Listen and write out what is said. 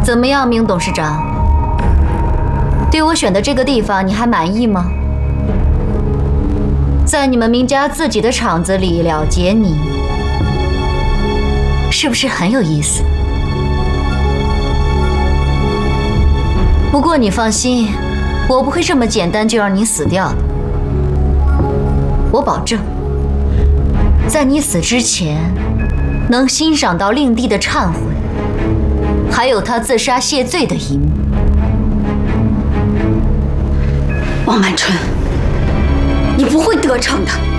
怎么样，明董事长？对我选的这个地方，你还满意吗？在你们明家自己的厂子里了结你，是不是很有意思？不过你放心，我不会这么简单就让你死掉的。我保证，在你死之前，能欣赏到令弟的忏悔，还有他自杀谢罪的一幕。 王满春，你不会得逞的。